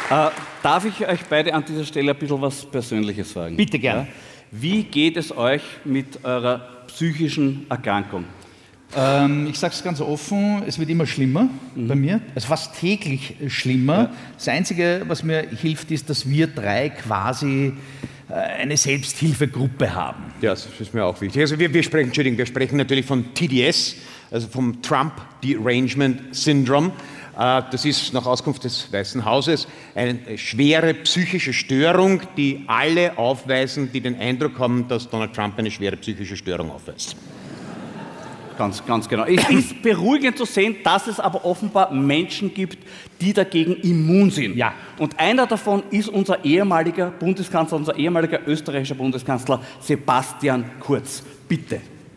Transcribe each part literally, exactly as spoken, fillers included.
Äh, darf ich euch beide an dieser Stelle ein bisschen was Persönliches fragen? Bitte gern. Ja? Wie geht es euch mit eurer psychischen Erkrankung? Ähm, ich sage es ganz offen, es wird immer schlimmer mhm. bei mir, also fast täglich schlimmer. Ja. Das Einzige, was mir hilft, ist, dass wir drei quasi äh, eine Selbsthilfegruppe haben. Ja, das ist mir auch wichtig. Also wir, wir, sprechen, Entschuldigung, wir sprechen natürlich von T D S, also vom Trump Derangement Syndrome. Das ist nach Auskunft des Weißen Hauses eine schwere psychische Störung, die alle aufweisen, die den Eindruck haben, dass Donald Trump eine schwere psychische Störung aufweist. Ganz, ganz genau. Es ist beruhigend zu sehen, dass es aber offenbar Menschen gibt, die dagegen immun sind. Ja. Und einer davon ist unser ehemaliger Bundeskanzler, unser ehemaliger österreichischer Bundeskanzler Sebastian Kurz. Bitte.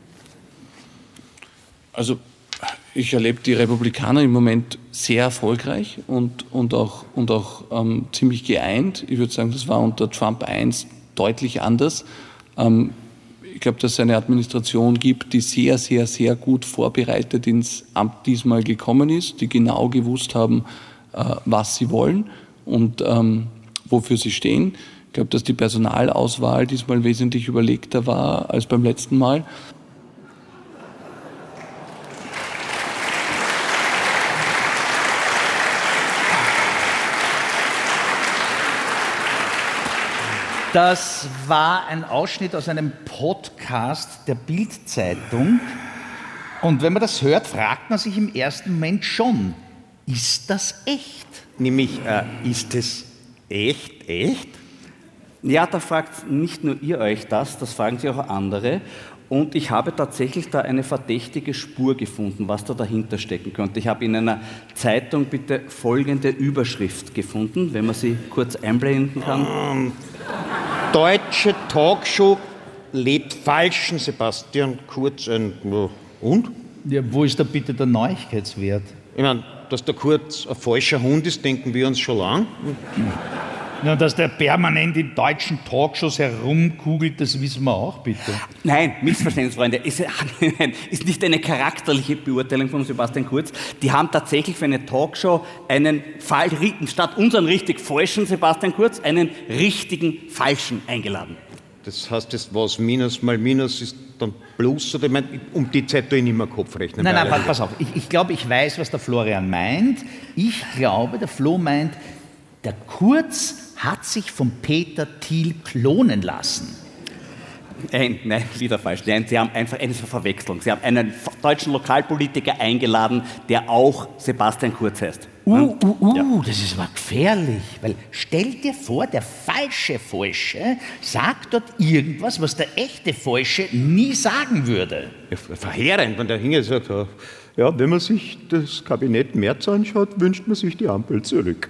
Also ich erlebe die Republikaner im Moment sehr erfolgreich und, und auch, und auch ähm, ziemlich geeint. Ich würde sagen, das war unter Trump eins deutlich anders. Ähm, ich glaube, dass es eine Administration gibt, die sehr, sehr, sehr gut vorbereitet ins Amt diesmal gekommen ist, die genau gewusst haben, äh, was sie wollen und ähm, wofür sie stehen. Ich glaube, dass die Personalauswahl diesmal wesentlich überlegter war als beim letzten Mal. Das war ein Ausschnitt aus einem Podcast der Bild-Zeitung. Und wenn man das hört, fragt man sich im ersten Moment schon, ist das echt? Nämlich, äh, ist es echt, echt? Ja, da fragt nicht nur ihr euch das, das fragen sich auch andere. Und ich habe tatsächlich da eine verdächtige Spur gefunden, was da dahinter stecken könnte. Ich habe in einer Zeitung bitte folgende Überschrift gefunden, wenn man sie kurz einblenden kann. Um. Deutsche Talkshow lebt falschen Sebastian Kurz ein... Und? Ja, wo ist da bitte der Neuigkeitswert? Ich meine, dass der Kurz ein falscher Hund ist, denken wir uns schon lang. Ja, dass der permanent in deutschen Talkshows herumkugelt, das wissen wir auch, bitte. Nein, Missverständnis, Freunde. Ist, ist nicht eine charakterliche Beurteilung von Sebastian Kurz. Die haben tatsächlich für eine Talkshow einen Fall, statt unseren richtig falschen Sebastian Kurz, einen richtigen Falschen eingeladen. Das heißt, das was Minus mal Minus ist dann Plus? Oder ich meine, um die Zeit tue ich nicht mehr Kopf rechnen. Nein, nein, pass auf. Ich, ich glaube, ich weiß, was der Florian meint. Ich glaube, der Flo meint, der Kurz hat sich von Peter Thiel klonen lassen. Nein, nein, wieder falsch. Nein, Sie haben einfach eine Verwechslung. Sie haben einen deutschen Lokalpolitiker eingeladen, der auch Sebastian Kurz heißt. Uh, uh, uh, ja. Das ist aber gefährlich, weil stell dir vor, der falsche Falsche sagt dort irgendwas, was der echte Falsche nie sagen würde. Ja, verheerend, wenn der hingeht und sagt, ja, wenn man sich das Kabinett Merz anschaut, wünscht man sich die Ampel zurück.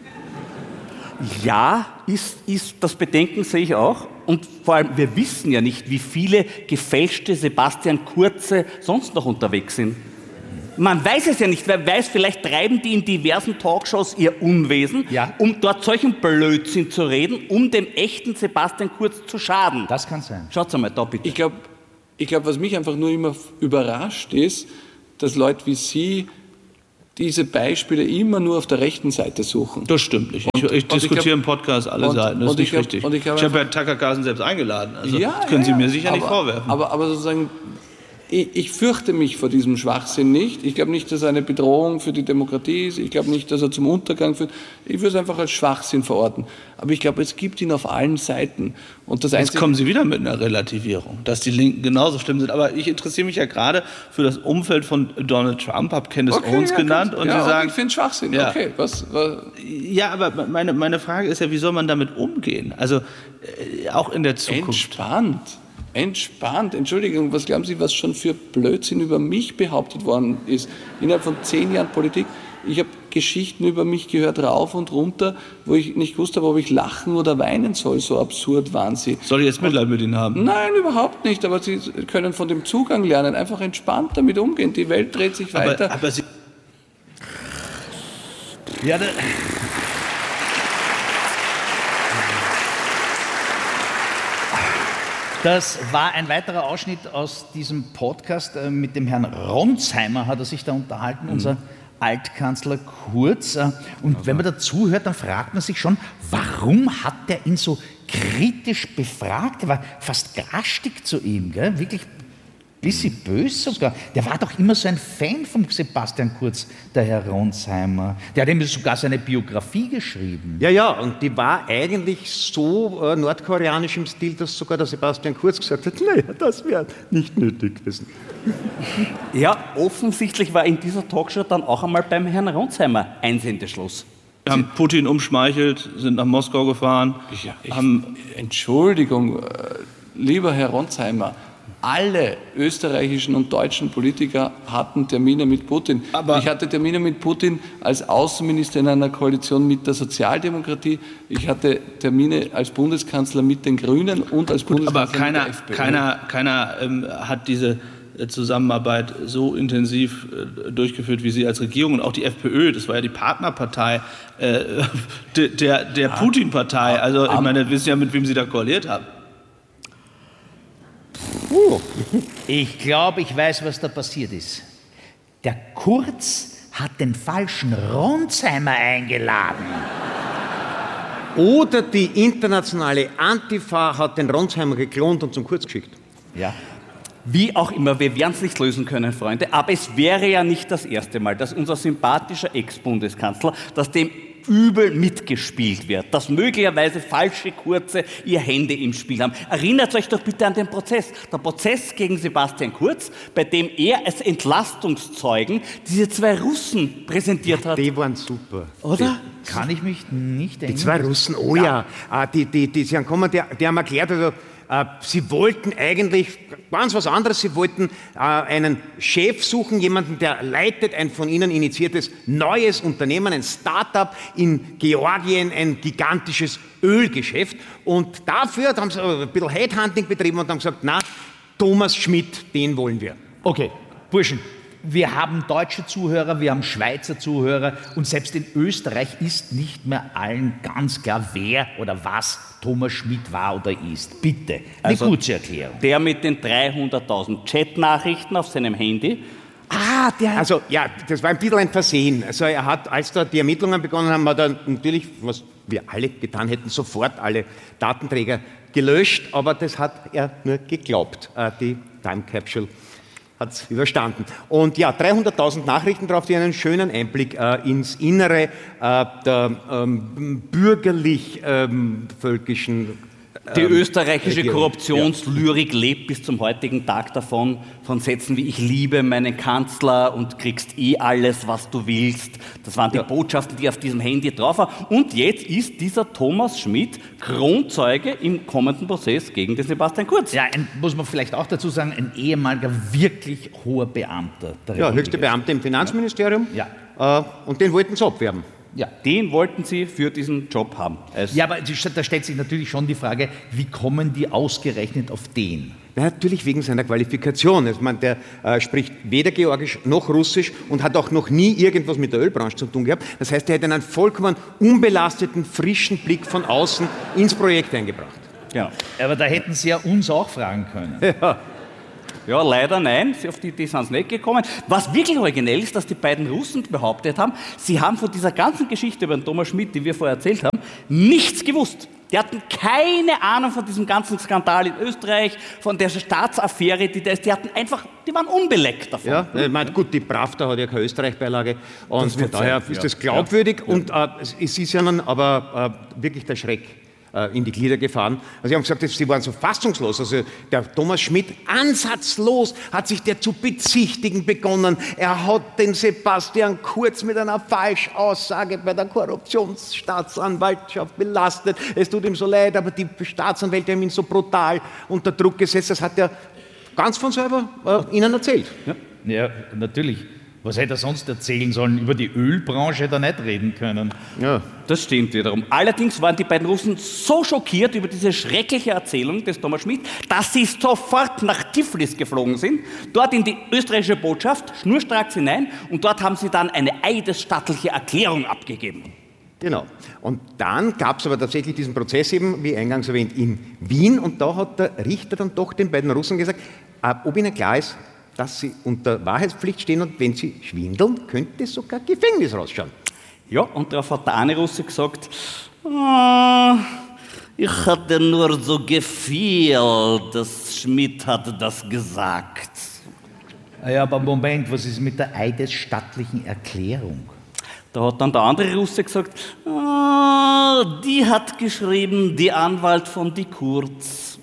Ja, ist, ist das Bedenken, sehe ich auch. Und vor allem, wir wissen ja nicht, wie viele gefälschte Sebastian Kurze sonst noch unterwegs sind. Man weiß es ja nicht. Wer weiß, vielleicht treiben die in diversen Talkshows ihr Unwesen, ja. um dort solchen Blödsinn zu reden, um dem echten Sebastian Kurz zu schaden. Das kann sein. Schaut's einmal da bitte. Ich glaube, ich glaub, was mich einfach nur immer überrascht ist, dass Leute wie Sie diese Beispiele immer nur auf der rechten Seite suchen. Das stimmt nicht. Ich, ich diskutiere im Podcast alle und, Seiten, das ist nicht richtig. Ich, ich habe ja Tucker Carlson selbst eingeladen, also ja, das können ja, Sie mir sicher aber, nicht vorwerfen. Aber, aber sozusagen, ich, ich fürchte mich vor diesem Schwachsinn nicht. Ich glaube nicht, dass er eine Bedrohung für die Demokratie ist. Ich glaube nicht, dass er zum Untergang führt. Ich würde es einfach als Schwachsinn verorten. Aber ich glaube, es gibt ihn auf allen Seiten. Und das Jetzt kommen Sie wieder mit einer Relativierung, dass die Linken genauso schlimm sind. Aber ich interessiere mich ja gerade für das Umfeld von Donald Trump, habe Candace okay, Owens ja, genannt. Und ja, Sie sagen, ich finde Schwachsinn. Ja. Okay, was, was? Ja, aber meine, meine Frage ist ja, wie soll man damit umgehen? Also äh, auch in der Zukunft. Entspannt. Entspannt. Entschuldigung, was glauben Sie, was schon für Blödsinn über mich behauptet worden ist? Innerhalb von zehn Jahren Politik. Ich habe Geschichten über mich gehört, rauf und runter, wo ich nicht wusste, ob ich lachen oder weinen soll. So absurd waren sie. Soll ich jetzt Mitleid mit Ihnen haben? Nein, überhaupt nicht. Aber Sie können von dem Zugang lernen, einfach entspannt damit umgehen. Die Welt dreht sich weiter. Aber, aber Sie... Ja, da... Das war ein weiterer Ausschnitt aus diesem Podcast. Mit dem Herrn Ronsheimer hat er sich da unterhalten, mhm. unser Altkanzler Kurz. Und wenn man dazu hört, dann fragt man sich schon, warum hat der ihn so kritisch befragt? Er war fast garstig zu ihm, gell? Wirklich ein bisschen böse sogar. Der war doch immer so ein Fan von Sebastian Kurz, der Herr Ronsheimer. Der hat ihm sogar seine Biografie geschrieben. Ja, ja, und die war eigentlich so äh, nordkoreanisch im Stil, dass sogar der Sebastian Kurz gesagt hat, naja, das wäre nicht nötig gewesen. Ja, offensichtlich war in dieser Talkshow dann auch einmal beim Herrn Ronsheimer Einsendeschluss. Wir haben Putin umschmeichelt, sind nach Moskau gefahren. Ja, ich, haben Entschuldigung, äh, lieber Herr Ronsheimer, alle österreichischen und deutschen Politiker hatten Termine mit Putin. Aber ich hatte Termine mit Putin als Außenminister in einer Koalition mit der Sozialdemokratie. Ich hatte Termine als Bundeskanzler mit den Grünen und als Gut, Bundeskanzler aber keiner, mit der FPÖ. keiner, keiner ähm, hat diese Zusammenarbeit so intensiv äh, durchgeführt wie Sie als Regierung und auch die FPÖ, das war ja die Partnerpartei äh, de, der, der Putin-Partei. Also ich meine, wissen ja, mit wem Sie da koaliert haben. Uh, ich glaube, ich weiß, was da passiert ist. Der Kurz hat den falschen Ronsheimer eingeladen. Oder die internationale Antifa hat den Ronsheimer geklont und zum Kurz geschickt. Ja. Wie auch immer, wir werden es nicht lösen können, Freunde, aber es wäre ja nicht das erste Mal, dass unser sympathischer Ex-Bundeskanzler, dass dem übel mitgespielt wird, dass möglicherweise falsche Kurze ihr Hände im Spiel haben. Erinnert euch doch bitte an den Prozess. Der Prozess gegen Sebastian Kurz, bei dem er als Entlastungszeugen diese zwei Russen präsentiert hat. Die waren super. Oder? Kann ich mich nicht erinnern. Die zwei Russen, oh ja, ja. Äh, die, die, die sind gekommen, die, die haben erklärt, also, äh, sie wollten eigentlich ganz was anderes, sie wollten äh, einen Chef suchen, jemanden, der leitet ein von ihnen initiiertes neues Unternehmen, ein Start-up in Georgien, ein gigantisches Ölgeschäft, und dafür haben sie ein bisschen Headhunting betrieben und haben gesagt, na, Thomas Schmidt, den wollen wir. Okay, Burschen, wir haben deutsche Zuhörer, wir haben Schweizer Zuhörer, und selbst in Österreich ist nicht mehr allen ganz klar, wer oder was Thomas Schmidt war oder ist. Bitte, eine Also, kurze Erklärung. Der mit den dreihunderttausend Chatnachrichten auf seinem Handy. Ah, der... Also ja, das war ein bisschen ein Versehen. Also er hat, als da die Ermittlungen begonnen haben, hat er natürlich, was wir alle getan hätten, sofort alle Datenträger gelöscht, aber das hat er nur geglaubt. Äh, die Time Capsule hat es überstanden. Und ja, dreihunderttausend Nachrichten drauf, die einen schönen Einblick äh, ins Innere äh, der ähm, bürgerlich-völkischen Die ähm, österreichische Regierung. Korruptionslyrik ja. lebt bis zum heutigen Tag davon, von Sätzen wie ich liebe meinen Kanzler und kriegst eh alles, was du willst. Das waren die ja. Botschaften, die auf diesem Handy drauf waren. Und jetzt ist dieser Thomas Schmidt Kronzeuge im kommenden Prozess gegen den Sebastian Kurz. Ja, ein, muss man vielleicht auch dazu sagen, ein ehemaliger, wirklich hoher Beamter. Der Ja, Republik. höchste Beamte im Finanzministerium. Ja. Äh, und den wollten sie abwerben. Ja. Den wollten sie für diesen Job haben. Als Ja, aber da stellt sich natürlich schon die Frage, wie kommen die ausgerechnet auf den? Ja, natürlich wegen seiner Qualifikation. Also, man, der äh, spricht weder Georgisch noch Russisch und hat auch noch nie irgendwas mit der Ölbranche zu tun gehabt. Das heißt, er hätte einen vollkommen unbelasteten, frischen Blick von außen ins Projekt eingebracht. Genau. Aber da hätten Sie ja uns auch fragen können. Ja. Ja, leider nein, auf die Idee sind sie nicht gekommen. Was wirklich originell ist, dass die beiden Russen behauptet haben, sie haben von dieser ganzen Geschichte über den Thomas Schmidt, die wir vorher erzählt haben, nichts gewusst. Die hatten keine Ahnung von diesem ganzen Skandal in Österreich, von der Staatsaffäre, die da ist. Die hatten einfach, die waren unbeleckt davon. Ja, ich meine, gut, die Pravda hat ja keine Österreich-Beilage und von daher sein, ist ja. das glaubwürdig Ja. und äh, es ist ja dann aber äh, wirklich der Schreck in die Glieder gefahren. Also sie haben gesagt, sie waren so fassungslos. Also der Thomas Schmidt, ansatzlos hat sich der zu bezichtigen begonnen. Er hat den Sebastian Kurz mit einer Falschaussage bei der Korruptionsstaatsanwaltschaft belastet. Es tut ihm so leid, aber die Staatsanwälte haben ihn so brutal unter Druck gesetzt. Das hat er ganz von selber äh, ihnen erzählt. Ja. Ja, natürlich. Was hätte er sonst erzählen sollen? Über die Ölbranche hätte er nicht reden können. Ja. Das stimmt wiederum. Allerdings waren die beiden Russen so schockiert über diese schreckliche Erzählung des Thomas Schmidt, dass sie sofort nach Tiflis geflogen sind, dort in die österreichische Botschaft, schnurstracks hinein, und dort haben sie dann eine eidesstattliche Erklärung abgegeben. Genau. Und dann gab es aber tatsächlich diesen Prozess eben, wie eingangs erwähnt, in Wien, und da hat der Richter dann doch den beiden Russen gesagt, ob ihnen klar ist, dass Sie unter Wahrheitspflicht stehen und wenn Sie schwindeln, könnte sogar Gefängnis rausschauen. Ja, und darauf hat der eine Russe gesagt, ah, ich hatte nur so gefühlt, dass Schmidt hatte das gesagt. Ja, aber Moment, was ist mit der eidesstattlichen Erklärung? Da hat dann der andere Russe gesagt, ah, die hat geschrieben, die Anwalt von die Kurz.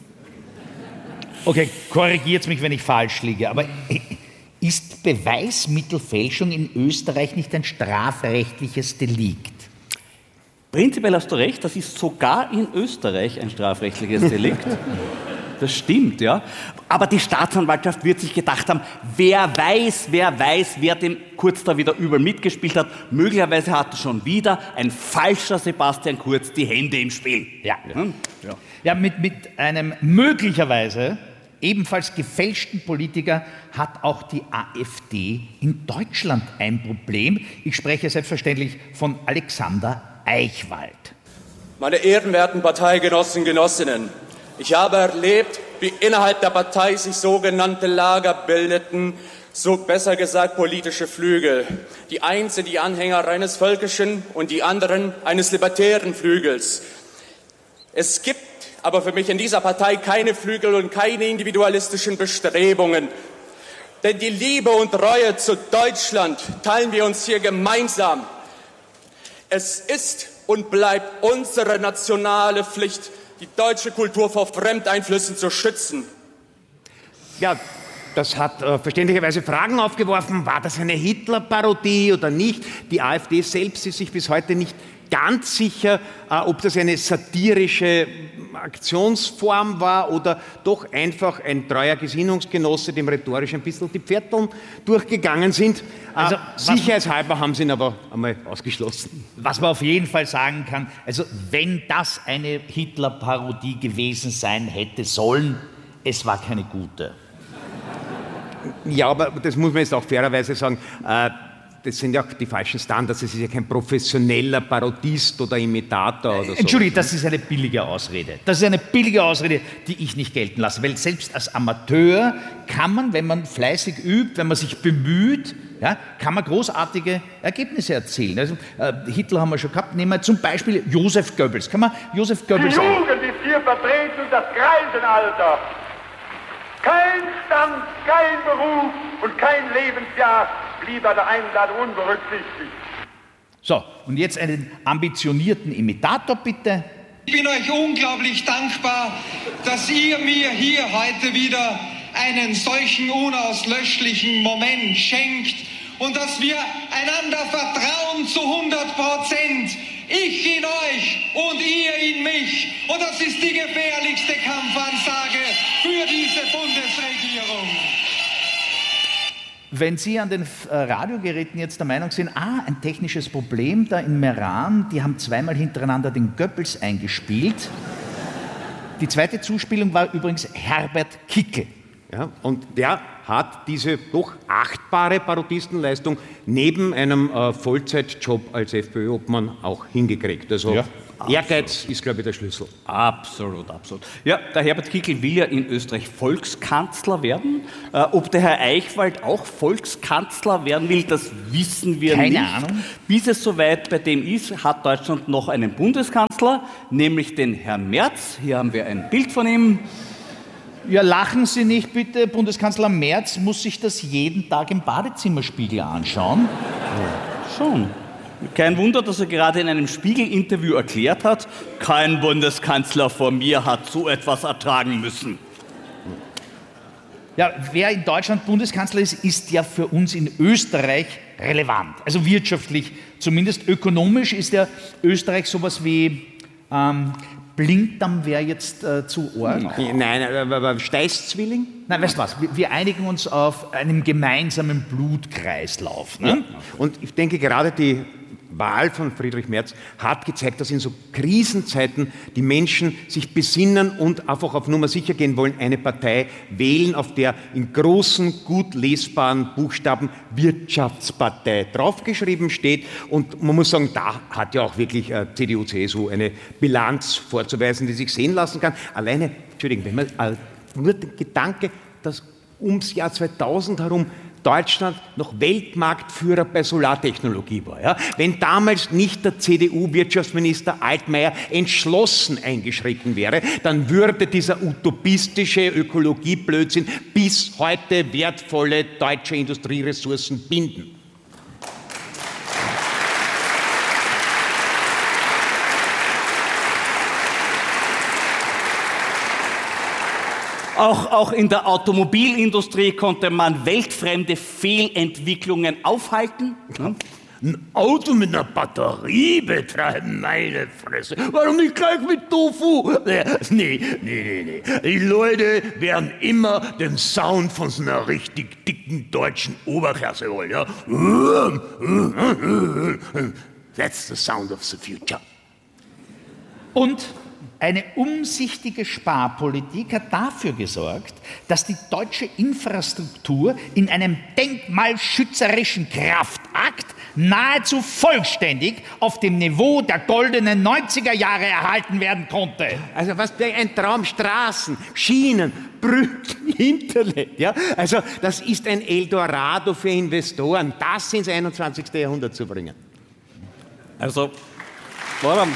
Okay, korrigiert mich, wenn ich falsch liege, aber ist Beweismittelfälschung in Österreich nicht ein strafrechtliches Delikt? Prinzipiell hast du recht, das ist sogar in Österreich ein strafrechtliches Delikt. Das stimmt, ja. Aber die Staatsanwaltschaft wird sich gedacht haben, wer weiß, wer weiß, wer dem Kurz da wieder übel mitgespielt hat. Möglicherweise hatte schon wieder ein falscher Sebastian Kurz die Hände im Spiel. Ja, hm? ja. ja mit, mit einem möglicherweise ebenfalls gefälschten Politiker hat auch die AfD in Deutschland ein Problem. Ich spreche selbstverständlich von Alexander Eichwald. Meine ehrenwerten Parteigenossen und Genossinnen, ich habe erlebt, wie innerhalb der Partei sich sogenannte Lager bildeten, so besser gesagt politische Flügel. Die einen sind die Anhänger eines völkischen und die anderen eines libertären Flügels. Es gibt aber für mich in dieser Partei keine Flügel und keine individualistischen Bestrebungen. Denn die Liebe und Treue zu Deutschland teilen wir uns hier gemeinsam. Es ist und bleibt unsere nationale Pflicht, die deutsche Kultur vor Fremdeinflüssen zu schützen. Ja, das hat äh, verständlicherweise Fragen aufgeworfen. War das eine Hitler-Parodie oder nicht? Die AfD selbst ist sich bis heute nicht ganz sicher, äh, ob das eine satirische Aktionsform war oder doch einfach ein treuer Gesinnungsgenosse, dem rhetorisch ein bisschen die Pferdln durchgegangen sind. Also, sicherheitshalber haben sie ihn aber einmal ausgeschlossen. Was man auf jeden Fall sagen kann, also wenn das eine Hitler-Parodie gewesen sein hätte sollen, es war keine gute. Ja, aber das muss man jetzt auch fairerweise sagen, äh, das sind ja auch die falschen Standards. Es ist ja kein professioneller Parodist oder Imitator oder so. Entschuldigung, das ist eine billige Ausrede. Das ist eine billige Ausrede, die ich nicht gelten lasse. Weil selbst als Amateur kann man, wenn man fleißig übt, wenn man sich bemüht, ja, kann man großartige Ergebnisse erzielen. Also, äh, Hitler haben wir schon gehabt. Nehmen wir zum Beispiel Josef Goebbels. Kann man Josef Goebbels... Die Jugend ist hier vertreten und das Greisenalter. Kein Stand, kein Beruf und kein Lebensjahr blieb bei der Einladung unberücksichtigt. So, und jetzt einen ambitionierten Imitator, bitte. Ich bin euch unglaublich dankbar, dass ihr mir hier heute wieder einen solchen unauslöschlichen Moment schenkt und dass wir einander vertrauen zu hundert Prozent. Ich in euch und ihr in mich. Und das ist die gefährlichste Kampfansage für diese Bundesregierung. Wenn Sie an den Radiogeräten jetzt der Meinung sind, ah, ein technisches Problem da in Meran, die haben zweimal hintereinander den Goebbels eingespielt. Die zweite Zuspielung war übrigens Herbert Kickl. Ja, und der hat diese doch achtbare Parodistenleistung neben einem äh, Vollzeitjob als FPÖ-Obmann auch hingekriegt. Also ja, Ehrgeiz ist, glaube ich, der Schlüssel. Absolut, absolut. Ja, der Herbert Kickl will ja in Österreich Volkskanzler werden. Äh, ob der Herr Eichwald auch Volkskanzler werden will, das wissen wir Keine nicht. Keine Ahnung. Bis es soweit bei dem ist, hat Deutschland noch einen Bundeskanzler, nämlich den Herrn Merz. Hier haben wir ein Bild von ihm. Ja, lachen Sie nicht bitte, Bundeskanzler Merz muss sich das jeden Tag im Badezimmerspiegel anschauen. Ja, schon. Kein Wunder, dass er gerade in einem Spiegel-Interview erklärt hat, kein Bundeskanzler vor mir hat so etwas ertragen müssen. Ja, wer in Deutschland Bundeskanzler ist, ist ja für uns in Österreich relevant. Also wirtschaftlich, zumindest ökonomisch ist ja Österreich sowas wie... Ähm, Blinddarm wäre jetzt äh, zu arg. Nein, aber Steißzwilling? Nein, weißt du was, wir, wir einigen uns auf einen gemeinsamen Blutkreislauf. Ne? Ja. Und ich denke, gerade die Wahl von Friedrich Merz hat gezeigt, dass in so Krisenzeiten die Menschen sich besinnen und einfach auf Nummer sicher gehen wollen, eine Partei wählen, auf der in großen, gut lesbaren Buchstaben Wirtschaftspartei draufgeschrieben steht. Und man muss sagen, da hat ja auch wirklich äh, C D U, C S U eine Bilanz vorzuweisen, die sich sehen lassen kann. Alleine, Entschuldigung, wenn man äh, nur den Gedanke, dass ums Jahr zweitausend herum Deutschland noch Weltmarktführer bei Solartechnologie war. Ja? Wenn damals nicht der C D U-Wirtschaftsminister Altmaier entschlossen eingeschritten wäre, dann würde dieser utopistische Ökologieblödsinn bis heute wertvolle deutsche Industrieressourcen binden. Auch, auch in der Automobilindustrie konnte man weltfremde Fehlentwicklungen aufhalten. Hm? Ein Auto mit einer Batterie betreiben, meine Fresse. Warum nicht gleich mit Tofu? Nee, nee, nee, nee. Die Leute werden immer den Sound von so einer richtig dicken deutschen Oberklasse wollen, ja? That's the sound of the future. Und eine umsichtige Sparpolitik hat dafür gesorgt, dass die deutsche Infrastruktur in einem denkmalschützerischen Kraftakt nahezu vollständig auf dem Niveau der goldenen neunziger Jahre erhalten werden konnte. Also was für ein Traum, Straßen, Schienen, Brücken, Internet, ja? Also das ist ein Eldorado für Investoren, das ins einundzwanzigste Jahrhundert zu bringen. Also, warum?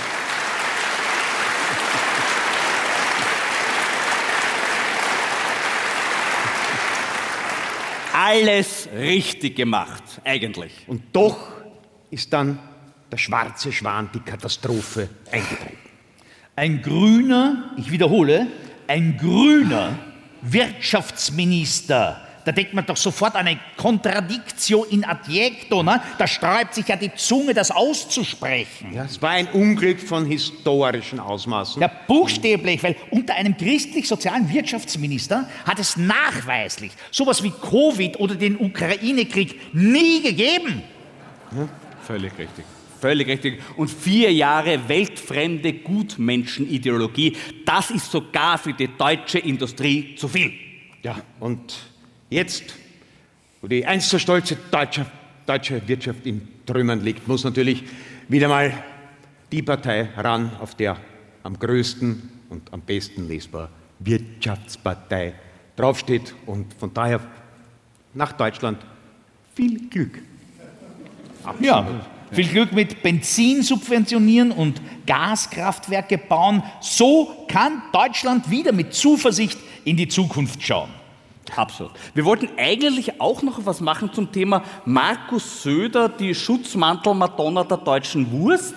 Alles richtig gemacht, eigentlich. Und doch ist dann der schwarze Schwan, die Katastrophe, eingetreten. Ein grüner, ich wiederhole, ein grüner Wirtschaftsminister, da denkt man doch sofort an eine Contradictio in adjecto, ne? Da sträubt sich ja die Zunge, das auszusprechen. Ja, es war ein Unglück von historischen Ausmaßen. Ja, buchstäblich, weil unter einem christlich-sozialen Wirtschaftsminister hat es nachweislich sowas wie Covid oder den Ukraine-Krieg nie gegeben. Ja, völlig richtig. Völlig richtig. Und vier Jahre weltfremde Gutmenschenideologie, das ist sogar für die deutsche Industrie zu viel. Ja, und jetzt, wo die einst so stolze deutsche, deutsche Wirtschaft in Trümmern liegt, muss natürlich wieder mal die Partei ran, auf der am größten und am besten lesbar Wirtschaftspartei draufsteht. Und von daher nach Deutschland viel Glück. Absolut. Ja, viel Glück mit Benzin subventionieren und Gaskraftwerke bauen. So kann Deutschland wieder mit Zuversicht in die Zukunft schauen. Absolut. Wir wollten eigentlich auch noch was machen zum Thema Markus Söder, die Schutzmantel-Madonna der deutschen Wurst.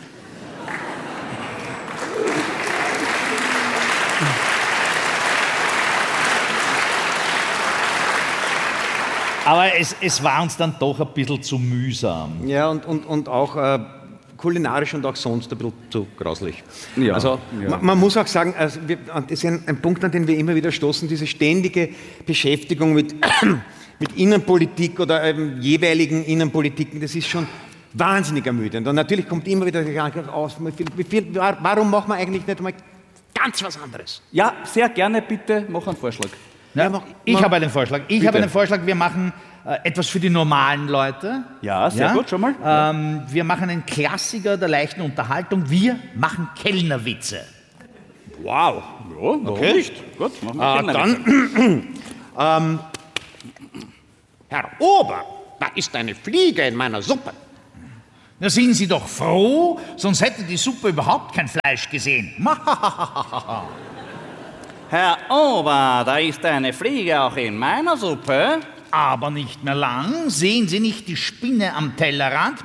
Aber es, es war uns dann doch ein bisschen zu mühsam. Ja, und, und, und auch äh, kulinarisch und auch sonst ein bisschen zu grauslich. Ja, also ja. Man, man muss auch sagen, also wir, das ist ein, ein Punkt, an den wir immer wieder stoßen, diese ständige Beschäftigung mit, mit Innenpolitik oder ähm, jeweiligen Innenpolitiken, das ist schon wahnsinnig ermüdend. Und natürlich kommt immer wieder die Frage aus, wie viel, warum machen wir eigentlich nicht mal ganz was anderes? Ja, sehr gerne, bitte, mach einen Vorschlag. Ja, mach, ich mach, habe einen Vorschlag. Ich bitte. habe einen Vorschlag, wir machen äh, etwas für die normalen Leute. Ja, sehr ja? gut, schon mal. Ähm, wir machen einen Klassiker der leichten Unterhaltung. Wir machen Kellnerwitze. Wow. Ja, warum okay. nicht? Gut, machen wir äh, Dann, ähm, Herr Ober, da ist eine Fliege in meiner Suppe. Na, sind Sie doch froh, sonst hätte die Suppe überhaupt kein Fleisch gesehen. Herr Ober, da ist eine Fliege auch in meiner Suppe. Aber nicht mehr lang. Sehen Sie nicht die Spinne am Tellerrand?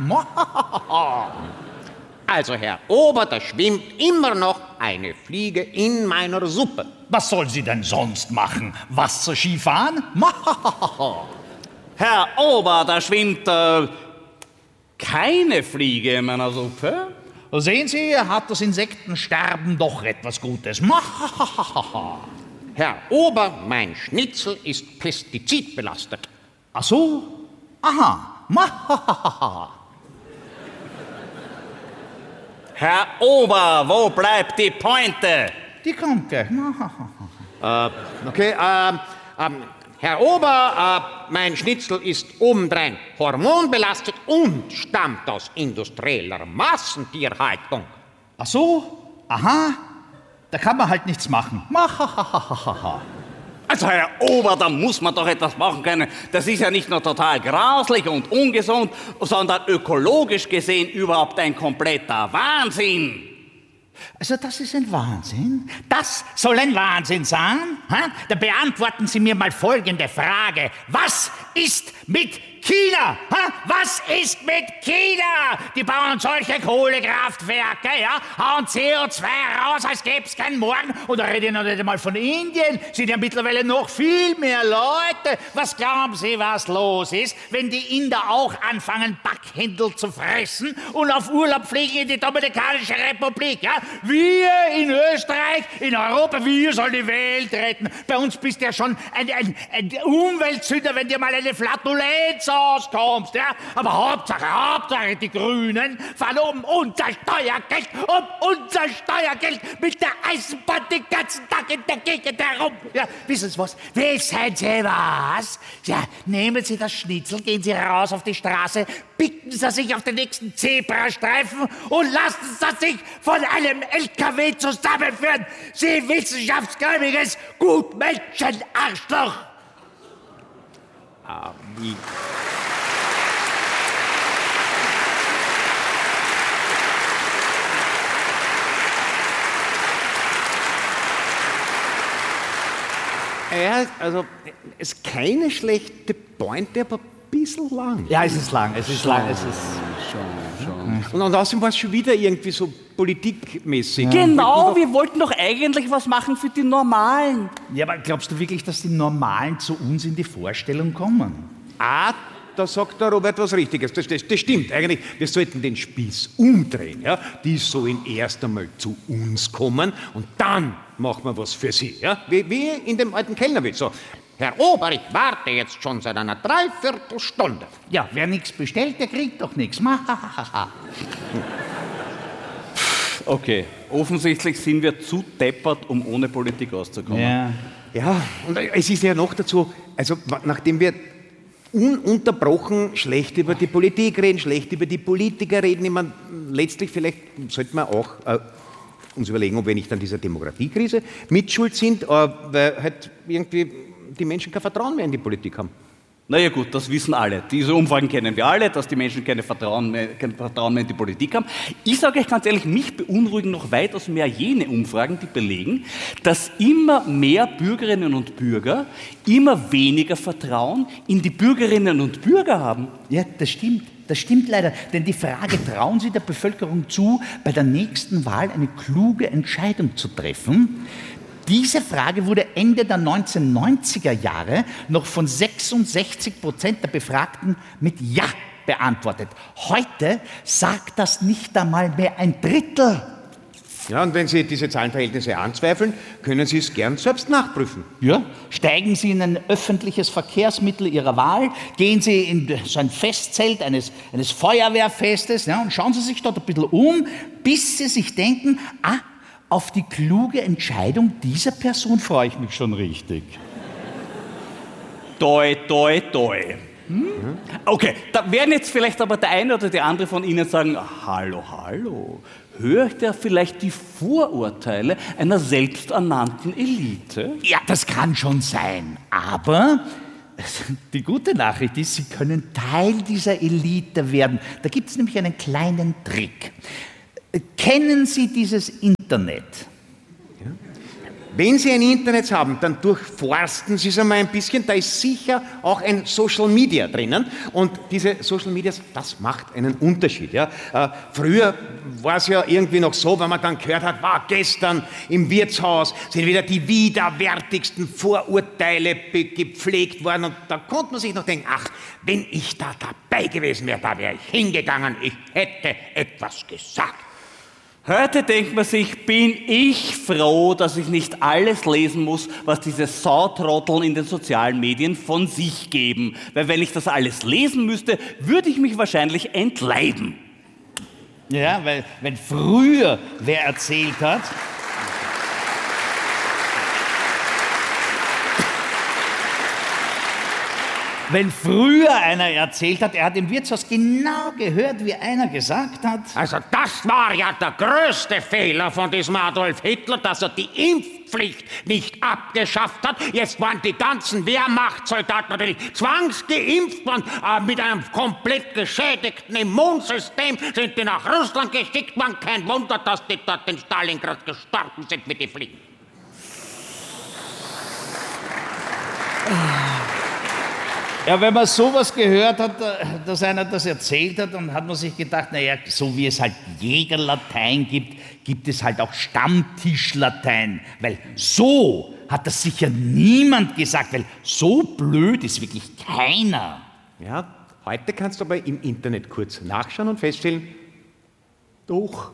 Also, Herr Ober, da schwimmt immer noch eine Fliege in meiner Suppe. Was soll sie denn sonst machen? Wasserski fahren? Herr Ober, da schwimmt äh, keine Fliege in meiner Suppe. Sehen Sie, hat das Insektensterben doch etwas Gutes. Herr Ober, mein Schnitzel ist pestizidbelastet. Ach so? Aha. Herr Ober, wo bleibt die Pointe? Die kommt gleich. äh, okay, ähm, ähm, Herr Ober, äh, mein Schnitzel ist obendrein hormonbelastet und stammt aus industrieller Massentierhaltung. Ach so? Aha. Da kann man halt nichts machen. Also, Herr Ober, da muss man doch etwas machen können. Das ist ja nicht nur total grauslich und ungesund, sondern ökologisch gesehen überhaupt ein kompletter Wahnsinn. Also das ist ein Wahnsinn? Das soll ein Wahnsinn sein? Ha? Da beantworten Sie mir mal folgende Frage. Was ist mit China? Ha? Was ist mit China? Die bauen solche Kohlekraftwerke, ja, hauen C O zwei raus, als gäbe es keinen Morgen. Und da rede ich noch nicht einmal von Indien. Sind ja mittlerweile noch viel mehr Leute. Was glauben Sie, was los ist, wenn die Inder auch anfangen, Backhändel zu fressen und auf Urlaub fliegen in die Dominikanische Republik, ja? Wir in Österreich, in Europa, wir sollen die Welt retten. Bei uns bist du ja schon ein, ein, ein Umweltsünder, wenn dir mal eine Flatulenz auskommst, ja? Aber Hauptsache, Hauptsache, die Grünen fahren um unser Steuergeld, um unser Steuergeld mit der Eisenbahn den ganzen Tag in der Gegend herum. Ja, wissen Sie was? Wissen Sie was? Ja, nehmen Sie das Schnitzel, gehen Sie raus auf die Straße, bicken Sie sich auf den nächsten Zebrastreifen und lassen Sie sich von einem L K W zusammenführen. Sie wissenschaftsgläubiges Gutmenschen-Arschloch. Ah, wie? Ja, also, es ist keine schlechte Pointe, aber ein bisschen lang. Ja, es ist lang, es ist lang, es ist... Schon, schon. Und, und außerdem war es schon wieder irgendwie so politikmäßig. Genau, wir wollten doch eigentlich was machen für die Normalen. Ja, aber glaubst du wirklich, dass die Normalen zu uns in die Vorstellung kommen? Ah, da sagt der Robert was Richtiges. Das, das, das stimmt eigentlich. Wir sollten den Spieß umdrehen. Ja? Die sollen erst einmal zu uns kommen und dann machen wir was für sie. Ja? Wie, wie in dem alten Kellnerwitz. So, Herr Ober, ich warte jetzt schon seit einer Dreiviertelstunde. Ja, wer nichts bestellt, der kriegt doch nichts. Okay, offensichtlich sind wir zu deppert, um ohne Politik auszukommen. Ja. Ja, und es ist ja noch dazu, also nachdem wir ununterbrochen schlecht über die Politik reden, schlecht über die Politiker reden, ich meine, letztlich vielleicht sollten wir auch äh, uns überlegen, ob wir nicht an dieser Demografiekrise mitschuld sind, äh, weil halt irgendwie die Menschen kein Vertrauen mehr in die Politik haben. Naja gut, das wissen alle. Diese Umfragen kennen wir alle, dass die Menschen keine Vertrauen mehr, kein Vertrauen mehr in die Politik haben. Ich sage euch ganz ehrlich, mich beunruhigen noch weitaus mehr jene Umfragen, die belegen, dass immer mehr Bürgerinnen und Bürger immer weniger Vertrauen in die Bürgerinnen und Bürger haben. Ja, das stimmt. Das stimmt leider, denn die Frage, trauen Sie der Bevölkerung zu, bei der nächsten Wahl eine kluge Entscheidung zu treffen? Diese Frage wurde Ende der neunzehnhundertneunziger Jahre noch von sechsundsechzig Prozent der Befragten mit Ja beantwortet. Heute sagt das nicht einmal mehr ein Drittel. Ja, und wenn Sie diese Zahlenverhältnisse anzweifeln, können Sie es gern selbst nachprüfen. Ja, steigen Sie in ein öffentliches Verkehrsmittel Ihrer Wahl, gehen Sie in so ein Festzelt eines, eines Feuerwehrfestes, ja, und schauen Sie sich dort ein bisschen um, bis Sie sich denken, ah, auf die kluge Entscheidung dieser Person freue ich mich schon richtig. Toi, toi, toi. Hm? Okay, da werden jetzt vielleicht aber der eine oder die andere von Ihnen sagen, hallo, hallo, hört ihr vielleicht die Vorurteile einer selbsternannten Elite? Ja, das kann schon sein, aber die gute Nachricht ist, Sie können Teil dieser Elite werden. Da gibt es nämlich einen kleinen Trick. Kennen Sie dieses Internet? Ja. Wenn Sie ein Internet haben, dann durchforsten Sie es einmal ein bisschen. Da ist sicher auch ein Social Media drinnen. Und diese Social Medias, das macht einen Unterschied. Ja. Äh, früher war es ja irgendwie noch so, wenn man dann gehört hat, wow, gestern im Wirtshaus sind wieder die widerwärtigsten Vorurteile gepflegt worden. Und da konnte man sich noch denken, ach, wenn ich da dabei gewesen wäre, da wäre ich hingegangen, ich hätte etwas gesagt. Heute denkt man sich, bin ich froh, dass ich nicht alles lesen muss, was diese Sautrotteln in den sozialen Medien von sich geben. Weil wenn ich das alles lesen müsste, würde ich mich wahrscheinlich entleiden. Ja, weil wenn früher wer erzählt hat, wenn früher einer erzählt hat, er hat im Wirtshaus genau gehört, wie einer gesagt hat. Also das war ja der größte Fehler von diesem Adolf Hitler, dass er die Impfpflicht nicht abgeschafft hat. Jetzt waren die ganzen Wehrmachtssoldaten natürlich zwangsgeimpft worden, aber mit einem komplett geschädigten Immunsystem sind die nach Russland geschickt worden. Kein Wunder, dass die dort in Stalingrad gestorben sind mit den Fliegen. Ja, wenn man sowas gehört hat, dass einer das erzählt hat, dann hat man sich gedacht, naja, so wie es halt Jägerlatein gibt, gibt es halt auch Stammtischlatein. Weil so hat das sicher niemand gesagt, weil so blöd ist wirklich keiner. Ja, heute kannst du aber im Internet kurz nachschauen und feststellen, doch.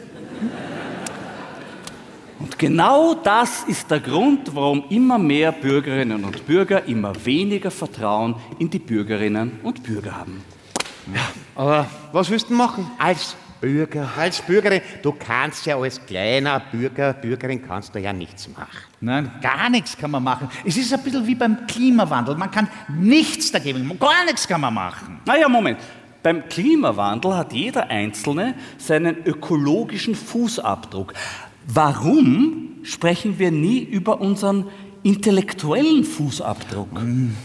Und genau das ist der Grund, warum immer mehr Bürgerinnen und Bürger immer weniger Vertrauen in die Bürgerinnen und Bürger haben. Ja, aber was willst du machen als Bürger, als Bürgerin? Du kannst ja als kleiner Bürger, Bürgerin kannst du ja nichts machen. Nein, gar nichts kann man machen. Es ist ein bisschen wie beim Klimawandel. Man kann nichts dagegen machen. Gar nichts kann man machen. Naja, Moment. Beim Klimawandel hat jeder Einzelne seinen ökologischen Fußabdruck. Warum sprechen wir nie über unseren intellektuellen Fußabdruck? Mhm.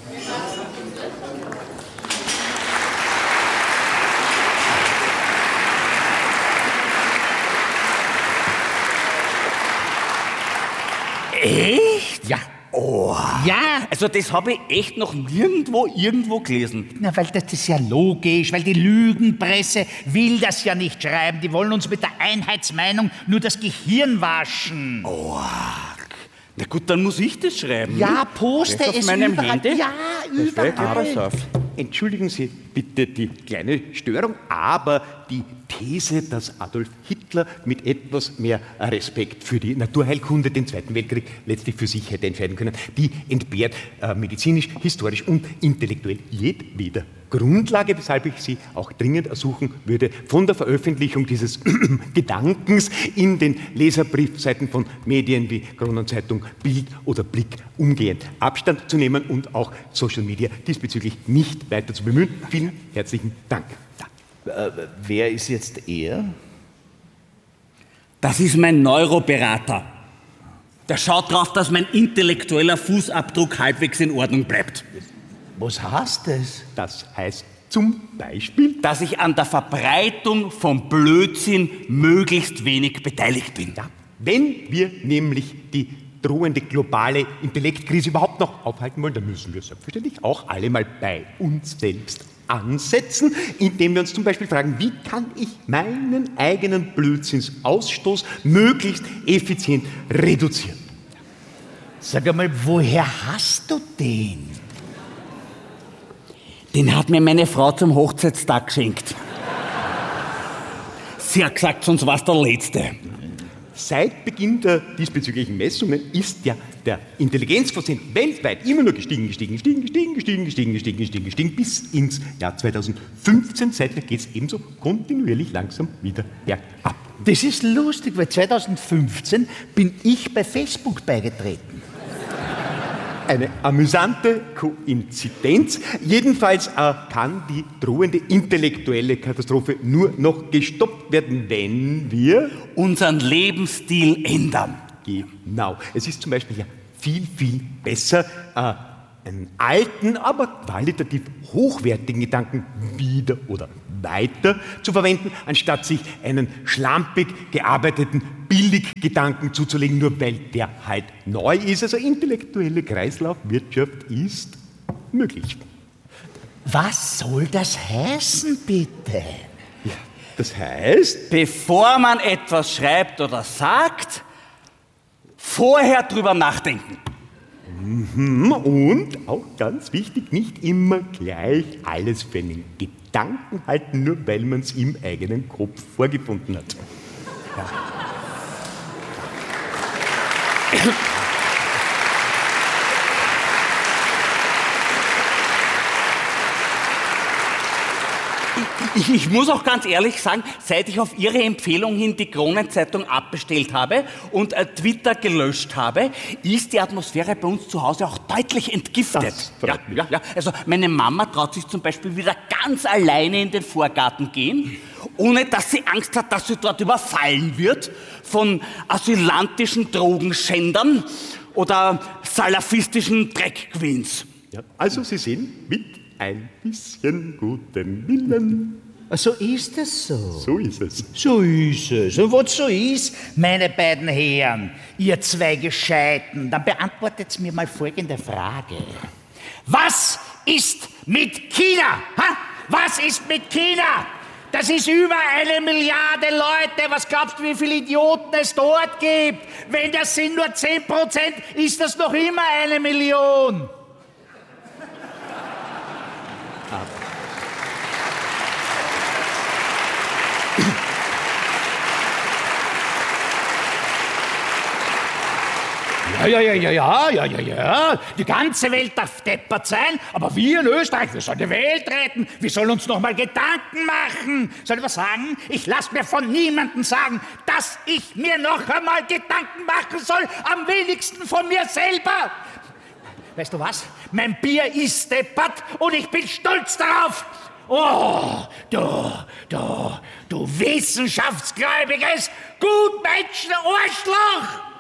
Echt? Ja. Oh. Ja. Also das habe ich echt noch nirgendwo irgendwo gelesen. Na, weil das ist ja logisch, weil die Lügenpresse will das ja nicht schreiben. Die wollen uns mit der Einheitsmeinung nur das Gehirn waschen. Oh. Na gut, dann muss ich das schreiben. Ja, poste auf es meinem überall. Handy. Ja, überall. Entschuldigen Sie bitte die kleine Störung, aber die These, dass Adolf Hitler mit etwas mehr Respekt für die Naturheilkunde den Zweiten Weltkrieg letztlich für sich hätte entscheiden können, die entbehrt äh, medizinisch, historisch und intellektuell jedweder Grundlage, weshalb ich Sie auch dringend ersuchen würde, von der Veröffentlichung dieses Gedankens in den Leserbriefseiten von Medien wie Kronenzeitung, Bild oder Blick umgehend Abstand zu nehmen und auch Social Media diesbezüglich nicht weiter zu bemühen. Vielen herzlichen Dank. Äh, wer ist jetzt er? Das ist mein Neuroberater. Der schaut drauf, dass mein intellektueller Fußabdruck halbwegs in Ordnung bleibt. Was heißt das? Das heißt zum Beispiel, dass ich an der Verbreitung von Blödsinn möglichst wenig beteiligt bin. Ja, wenn wir nämlich die drohende globale Intellektkrise überhaupt noch aufhalten wollen, dann müssen wir selbstverständlich auch alle mal bei uns selbst ansetzen, indem wir uns zum Beispiel fragen, wie kann ich meinen eigenen Blödsinnsausstoß möglichst effizient reduzieren? Sag einmal, woher hast du den? Den hat mir meine Frau zum Hochzeitstag geschenkt. Sie hat gesagt, sonst war's der Letzte. Seit Beginn der diesbezüglichen Messungen ist ja der Intelligenzquotient weltweit immer nur gestiegen, gestiegen, gestiegen, gestiegen, gestiegen, gestiegen, gestiegen, gestiegen, gestiegen, bis ins Jahr zweitausendfünfzehn. Seither geht es ebenso kontinuierlich langsam wieder bergab. Das ist lustig, weil zweitausendfünfzehn bin ich bei Facebook beigetreten. Eine amüsante Koinzidenz. Jedenfalls äh, kann die drohende intellektuelle Katastrophe nur noch gestoppt werden, wenn wir unseren Lebensstil ändern. Genau. Es ist zum Beispiel ja viel, viel besser, äh, einen alten, aber qualitativ hochwertigen Gedanken wieder oder weiter zu verwenden, anstatt sich einen schlampig gearbeiteten Billiggedanken zuzulegen, nur weil der halt neu ist. Also intellektuelle Kreislaufwirtschaft ist möglich. Was soll das heißen, bitte? Ja, das heißt, bevor man etwas schreibt oder sagt, vorher drüber nachdenken. Und auch ganz wichtig, nicht immer gleich alles für einen Gedanken halten, nur weil man es im eigenen Kopf vorgefunden hat. Ja. Ich, ich muss auch ganz ehrlich sagen, seit ich auf Ihre Empfehlung hin die Kronenzeitung abbestellt habe und äh, Twitter gelöscht habe, ist die Atmosphäre bei uns zu Hause auch deutlich entgiftet. Ja, ja, ja. Also meine Mama traut sich zum Beispiel wieder ganz alleine in den Vorgarten gehen, ohne dass sie Angst hat, dass sie dort überfallen wird von asylantischen Drogenschändern oder salafistischen Dreckqueens. Ja, also Sie sind mit ein bisschen guten Willen. So ist es so. So ist es. So ist es. Und was so ist, meine beiden Herren, ihr zwei Gescheiten, dann beantwortet mir mal folgende Frage. Was ist mit China? Ha? Was ist mit China? Das ist über eine Milliarde Leute. Was glaubst du, wie viele Idioten es dort gibt? Wenn das sind nur zehn Prozent, ist das noch immer eine Million. Ja, ja, ja, ja, ja, ja, ja, ja. Die ganze Welt darf deppert sein, aber wir in Österreich, wir sollen die Welt retten. Wir sollen uns noch mal Gedanken machen. Soll ich was sagen? Ich lasse mir von niemandem sagen, dass ich mir noch einmal Gedanken machen soll, am wenigsten von mir selber. Weißt du was? Mein Bier ist deppert und ich bin stolz darauf. Oh, du, du, du wissenschaftsgläubiges Gutmenschen-Arschloch!